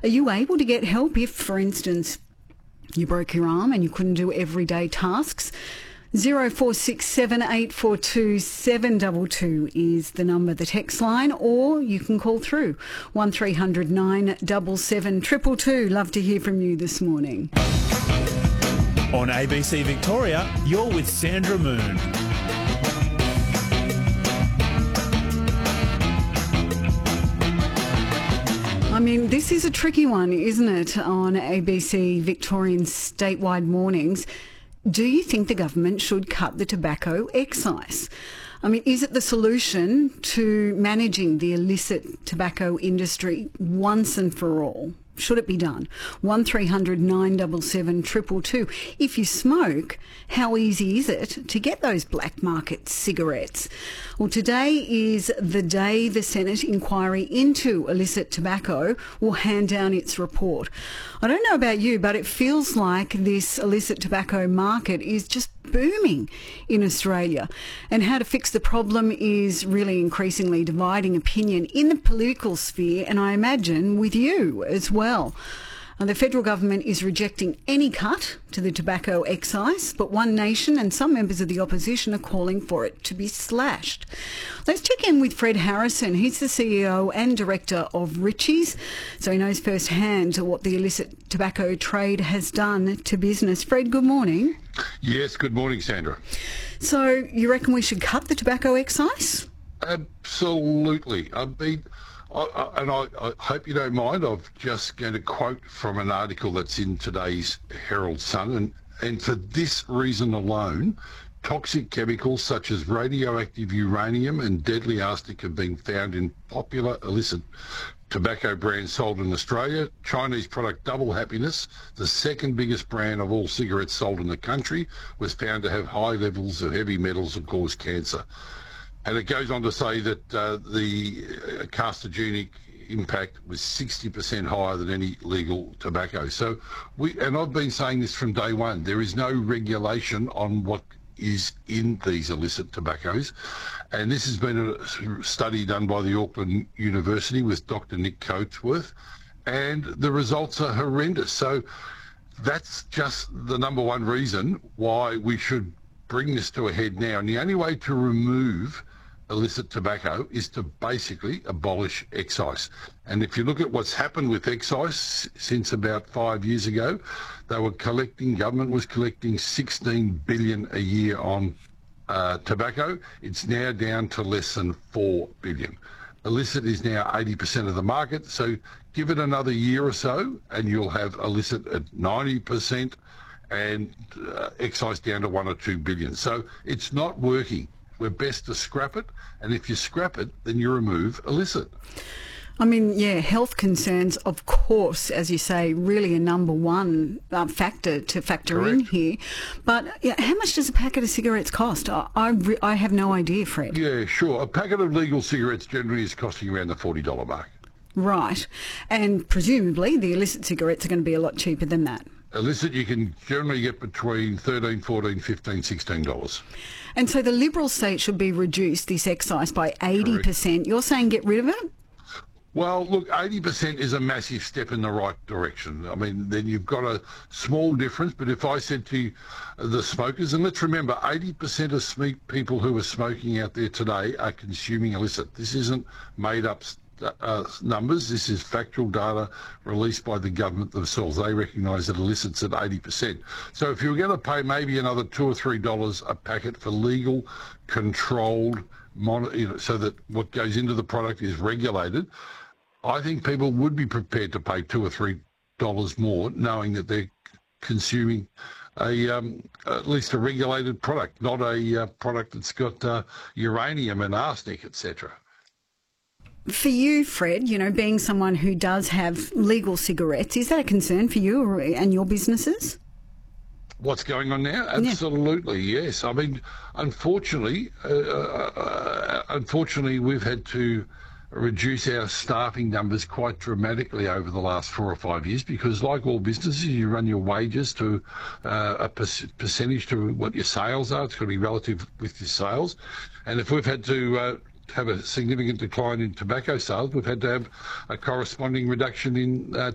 Are you able to get help if, for instance, you broke your arm and you couldn't do everyday tasks? 0467842722 is the number, the text line, or you can call through 1300 977 222. Love to hear from you this morning. On ABC Victoria, you're with Sandra Moon. I mean, this is a tricky one, isn't it, on ABC Victorian statewide mornings. Do you think the government should cut the tobacco excise? I mean, is it the solution to managing the illicit tobacco industry once and for all? Should it be done? 1300 977 222. If you smoke, how easy is it to get those black market cigarettes? Well, today is the day the Senate inquiry into illicit tobacco will hand down its report. I don't know about you, but it feels like this illicit tobacco market is just booming in Australia. And how to fix the problem is really increasingly dividing opinion in the political sphere, and I imagine with you as well. The federal government is rejecting any cut to the tobacco excise, but One Nation and some members of the opposition are calling for it to be slashed. Let's check in with Fred Harrison. He's the CEO and director of Ritchies, so he knows firsthand what the illicit tobacco trade has done to business. Fred, good morning. Yes, good morning, Sandra. So you reckon we should cut the tobacco excise? Absolutely. I hope you don't mind. I'm just going to quote from an article that's in today's Herald Sun. And for this reason alone, toxic chemicals such as radioactive uranium and deadly arsenic have been found in popular illicit tobacco brands sold in Australia. Chinese product Double Happiness, the second biggest brand of all cigarettes sold in the country, was found to have high levels of heavy metals and cause cancer. And it goes on to say that the carcinogenic impact was 60% higher than any legal tobacco. So and I've been saying this from day one, there is no regulation on what is in these illicit tobaccos. And this has been a study done by the Auckland University with Dr. Nick Coatsworth, and the results are horrendous. So that's just the number one reason why we should bring this to a head now. And the only way to remove illicit tobacco is to basically abolish excise. And if you look at what's happened with excise since about 5 years ago, government was collecting 16 billion a year on tobacco. It's now down to less than 4 billion. Illicit is now 80% of the market, so give it another year or so and you'll have illicit at 90% and excise down to 1 or 2 billion. So it's not working. We're best to scrap it, and if you scrap it, then you remove illicit. I mean, yeah, health concerns, of course, as you say, really a number one factor to factor Correct. in here. But yeah, how much does a packet of cigarettes cost? I have no idea, Fred. Yeah, sure. A packet of legal cigarettes generally is costing around the $40 mark. Right. And presumably the illicit cigarettes are going to be a lot cheaper than that. Illicit you can generally get between $13, $14, $15, $16. And so the Liberal state should be reduced, this excise, by 80%. Correct. You're saying get rid of it? Well, look, 80% is a massive step in the right direction. I mean, then you've got a small difference, but if I said to the smokers, and let's remember, 80% of people who are smoking out there today are consuming illicit. This isn't made up numbers. This is factual data released by the government themselves. They recognise that illicit's at 80%. So if you're going to pay maybe another $2 or $3 a packet for legal, controlled, so that what goes into the product is regulated, I think people would be prepared to pay $2 or $3 more, knowing that they're consuming at least a regulated product, not a product that's got uranium and arsenic, etc. For you, Fred, you know, being someone who does have legal cigarettes, is that a concern for you and your businesses? What's going on now? Absolutely, yes. I mean, unfortunately, we've had to reduce our staffing numbers quite dramatically over the last 4 or 5 years because, like all businesses, you run your wages to a percentage to what your sales are. It's got to be relative with your sales. And if we've had to have a significant decline in tobacco sales, we've had to have a corresponding reduction in